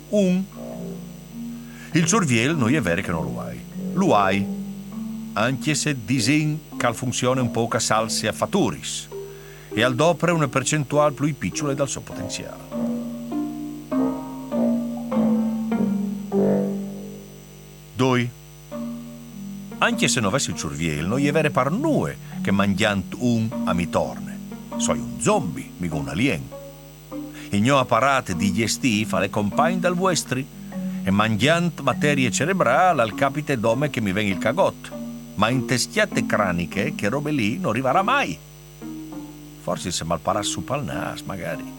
Un. Il cervello non è vero che non lo hai. Lo hai, anche se disin che funziona un po' a salsi a fatturis e al dopo una percentuale più piccola dal suo potenziale. Doi. Anche se non avessi il cervello, non è vero per noi che mangiant un a mi torne. Sono un zombie, mica un alien. Il mio apparato digestivo fa le compagne dal vostri e mangiant materie cerebrali al capite d'ome che mi viene il cagot. Ma in testiate craniche che robe lì non arriverà mai. Forse se malparà su pal nas, magari.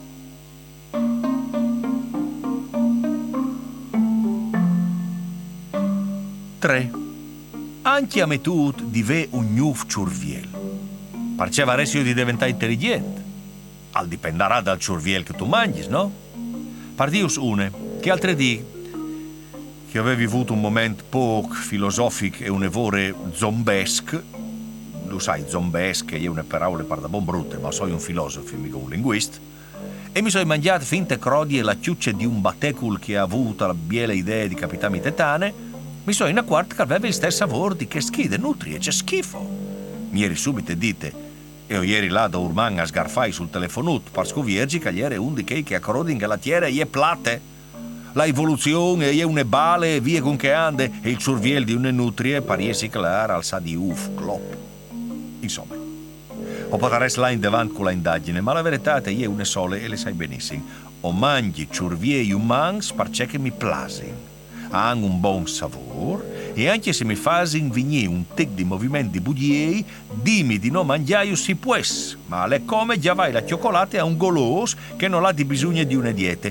Tre. Anche a metut di ve un nuovo cervello. Parceva adesso di diventare intelligente. Al dipenderà dal cervello che tu mangi, no? Pardius une, che altre di che avevi avuto un momento poco filosofico e un evore zombesque. Lo sai, zombesque è una parola per da buon brutte, ma sono un filosofo, mica un linguista. E mi sono mangiato finte crodi e la ciuccia di un battecul che ha avuto la biela idea di capitarmi tetane. Mi sono in accorto che aveva il stesso sapore di che schide nutri e c'è schifo. Mi eri subito dite, e io ieri là da Urman a sgarfai sul telefonut per scoviergi che ieri un di che a Croding la tiera è plate. La evoluzione è una bale e via con che ande e il cervello di una nutrie pariesi clara al sa di clop. Insomma, ho potrei là in davanti con la indagine, ma la verità è che è una sola e le sai benissimo. O mangi cervelli umans perché che mi plasin. Hanno un buon sapore e anche se mi fasin venire un tic di movimenti budiei, dimmi di non mangiare si può, ma le come già vai la cioccolata a un golos che non ha di bisogno di una dieta